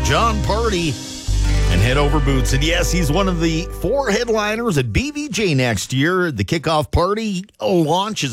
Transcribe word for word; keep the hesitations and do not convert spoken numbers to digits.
Jon Pardi and Head Over Boots. And yes, he's one of the four headliners at B V J next year. The kickoff party launches